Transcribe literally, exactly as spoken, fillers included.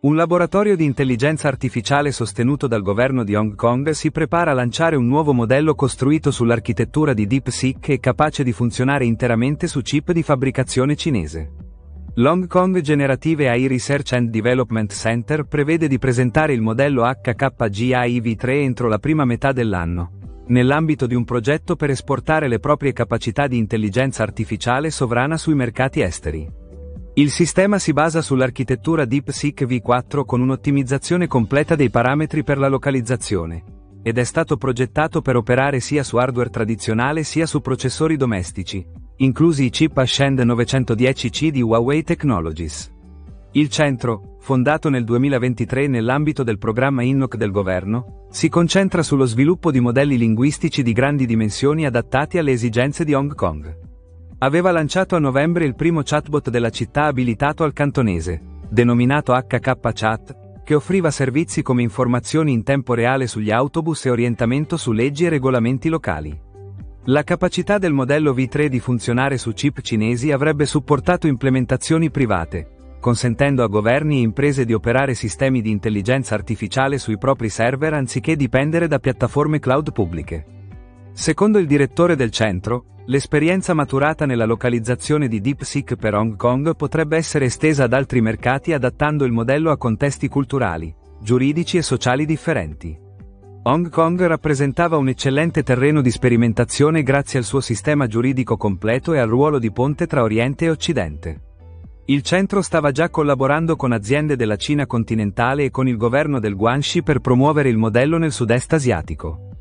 Un laboratorio di intelligenza artificiale sostenuto dal governo di Hong Kong si prepara a lanciare un nuovo modello costruito sull'architettura di DeepSeek e capace di funzionare interamente su chip di fabbricazione cinese. L'Hong Kong Generative A I Research and Development Center prevede di presentare il modello H K G A I V tre entro la prima metà dell'anno, nell'ambito di un progetto per esportare le proprie capacità di intelligenza artificiale sovrana sui mercati esteri. Il sistema si basa sull'architettura DeepSeek V quattro con un'ottimizzazione completa dei parametri per la localizzazione, ed è stato progettato per operare sia su hardware tradizionale sia su processori domestici, inclusi i chip Ascend novecentodieci C di Huawei Technologies. Il centro, fondato nel duemilaventitré nell'ambito del programma I N O C del governo, si concentra sullo sviluppo di modelli linguistici di grandi dimensioni adattati alle esigenze di Hong Kong. Aveva lanciato a novembre il primo chatbot della città abilitato al cantonese, denominato H K Chat, che offriva servizi come informazioni in tempo reale sugli autobus e orientamento su leggi e regolamenti locali. La capacità del modello V tre di funzionare su chip cinesi avrebbe supportato implementazioni private, consentendo a governi e imprese di operare sistemi di intelligenza artificiale sui propri server anziché dipendere da piattaforme cloud pubbliche. Secondo il direttore del centro, l'esperienza maturata nella localizzazione di DeepSeek per Hong Kong potrebbe essere estesa ad altri mercati adattando il modello a contesti culturali, giuridici e sociali differenti. Hong Kong rappresentava un eccellente terreno di sperimentazione grazie al suo sistema giuridico completo e al ruolo di ponte tra Oriente e Occidente. Il centro stava già collaborando con aziende della Cina continentale e con il governo del Guangxi per promuovere il modello nel sud-est asiatico.